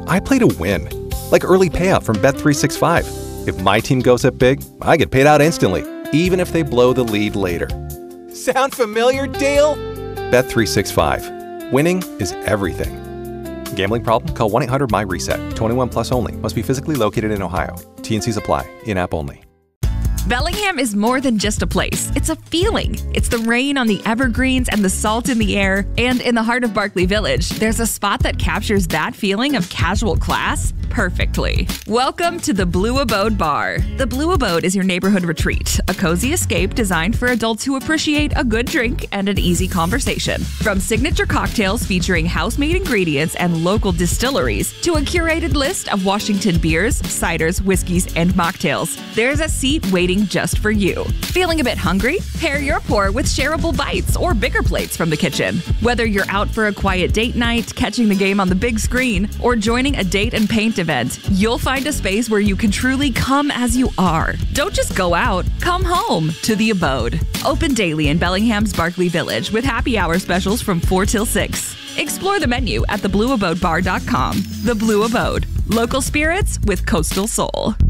I play to win. Like early payout from Bet365. If my team goes up big, I get paid out instantly, even if they blow the lead later. Sound familiar, Dale? Bet365. Winning is everything. Gambling problem? Call 1-800-MY-RESET. 21 plus only. Must be physically located in Ohio. T&Cs apply. In-app only. Bellingham is more than just a place. It's a feeling. It's the rain on the evergreens and the salt in the air. And in the heart of Barkley Village, there's a spot that captures that feeling of casual class perfectly. Welcome to the Blue Abode Bar. The Blue Abode is your neighborhood retreat, a cozy escape designed for adults who appreciate a good drink and an easy conversation. From signature cocktails featuring house-made ingredients and local distilleries to a curated list of Washington beers, ciders, whiskeys, and mocktails, there's a seat waiting just for you. Feeling a bit hungry? Pair your pour with shareable bites or bigger plates from the kitchen. Whether you're out for a quiet date night, catching the game on the big screen, or joining a date and paint event, you'll find a space where you can truly come as you are. Don't just go out, come home to the Abode. Open daily in Bellingham's Barkley Village with happy hour specials from 4 till 6. Explore the menu at theblueabodebar.com. The Blue Abode. Local spirits with coastal soul.